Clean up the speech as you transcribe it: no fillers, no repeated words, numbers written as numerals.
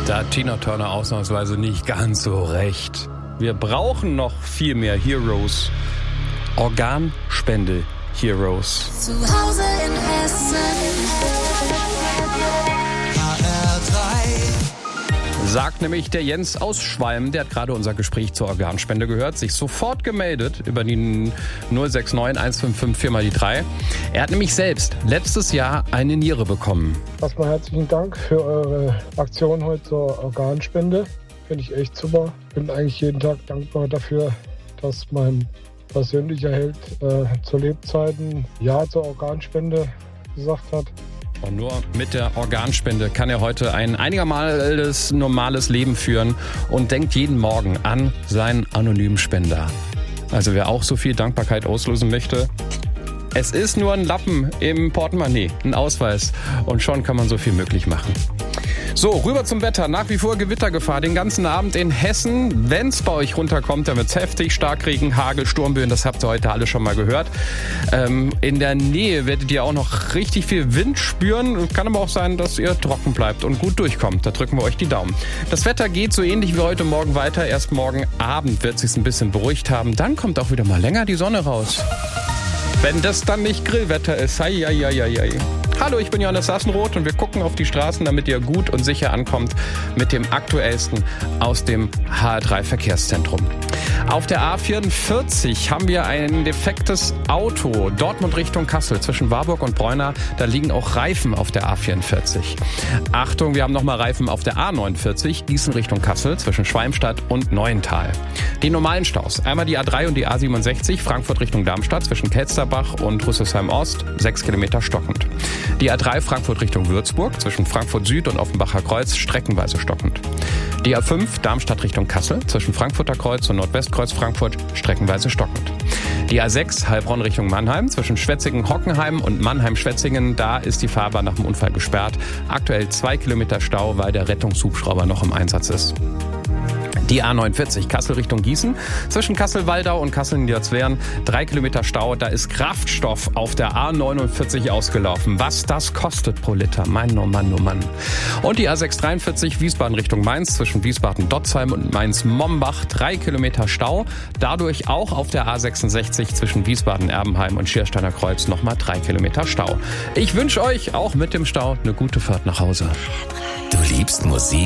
Da hat Tina Turner ausnahmsweise nicht ganz so recht. Wir brauchen noch viel mehr Heroes. Organspende Heroes. Zu Hause in Hessen. Sagt nämlich der Jens aus Schwalm, der hat gerade unser Gespräch zur Organspende gehört, sich sofort gemeldet über die 069 155 4 mal die 3. Er hat nämlich selbst letztes Jahr eine Niere bekommen. Erstmal herzlichen Dank für eure Aktion heute zur Organspende. Finde ich echt super. Bin eigentlich jeden Tag dankbar dafür, dass mein persönlicher Held zu Lebzeiten Ja zur Organspende gesagt hat. Und nur mit der Organspende kann er heute ein einigermaßen normales Leben führen und denkt jeden Morgen an seinen anonymen Spender. Also wer auch so viel Dankbarkeit auslösen möchte, es ist nur ein Lappen im Portemonnaie, ein Ausweis und schon kann man so viel möglich machen. So, rüber zum Wetter. Nach wie vor Gewittergefahr den ganzen Abend in Hessen. Wenn es bei euch runterkommt, dann wird es heftig. Starkregen, Hagel, Sturmböen, das habt ihr heute alle schon mal gehört. In der Nähe werdet ihr auch noch richtig viel Wind spüren. Kann aber auch sein, dass ihr trocken bleibt und gut durchkommt. Da drücken wir euch die Daumen. Das Wetter geht so ähnlich wie heute Morgen weiter. Erst morgen Abend wird es sich ein bisschen beruhigt haben. Dann kommt auch wieder mal länger die Sonne raus. Wenn das dann nicht Grillwetter ist. Hei. Hallo, ich bin Johannes Sassenroth und wir gucken auf die Straßen, damit ihr gut und sicher ankommt mit dem Aktuellsten aus dem HR3 Verkehrszentrum. Auf der A44 haben wir ein defektes Auto. Dortmund Richtung Kassel zwischen Warburg und Bräuna. Da liegen auch Reifen auf der A44. Achtung, wir haben nochmal Reifen auf der A49. Gießen Richtung Kassel zwischen Schwalmstadt und Neuental. Die normalen Staus. Einmal die A3 und die A67. Frankfurt Richtung Darmstadt zwischen Kelsterbach und Rüsselsheim Ost. 6 Kilometer stockend. Die A3 Frankfurt Richtung Würzburg zwischen Frankfurt Süd und Offenbacher Kreuz streckenweise stockend. Die A5 Darmstadt Richtung Kassel zwischen Frankfurter Kreuz und Nordwestkreuz Frankfurt streckenweise stockend. Die A6 Heilbronn Richtung Mannheim zwischen Schwetzingen-Hockenheim und Mannheim-Schwetzingen. Da ist die Fahrbahn nach dem Unfall gesperrt. Aktuell 2 Kilometer Stau, weil der Rettungshubschrauber noch im Einsatz ist. Die A49 Kassel Richtung Gießen zwischen Kassel-Waldau und Kassel-Niederzweren 3 Kilometer Stau. Da ist Kraftstoff auf der A49 ausgelaufen. Was das kostet pro Liter. Mann, oh Mann, oh Mann. Und die A643 Wiesbaden Richtung Mainz zwischen Wiesbaden-Dotzheim und Mainz-Mombach 3 Kilometer Stau. Dadurch auch auf der A66 zwischen Wiesbaden-Erbenheim und Schiersteiner Kreuz nochmal 3 Kilometer Stau. Ich wünsche euch auch mit dem Stau eine gute Fahrt nach Hause. Du liebst Musik?